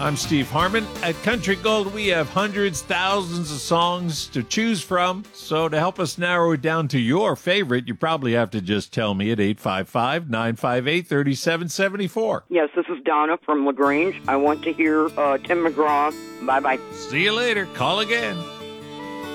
I'm Steve Harmon. At Country Gold, we have hundreds, thousands of songs to choose from. So to help us narrow it down to your favorite, you probably have to just tell me at 855-958-3774. Yes, this is Donna from LaGrange. I want to hear Tim McGraw. Bye-bye. See you later. Call again.